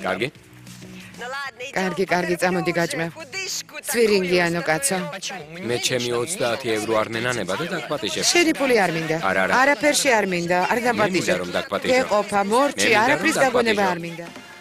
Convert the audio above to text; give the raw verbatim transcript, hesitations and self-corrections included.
კარგი? კარგი, კარგი, წამოდი გაჭმევ. ცვირინგიანო კაცო. მე ჩემი ოცდაათი ევრო არ მენანება და დაგპატიჟებ. შენი პული არ მინდა. არა, არა. არაფერში არ მინდა, არ მე მინდა დაპატიჟებ. რომ დაგპატიჟო. გეყოფა, მორჩი, მე მინდა, რომ არაფრის დაგპატიჟო. დაგონება არ მინდა.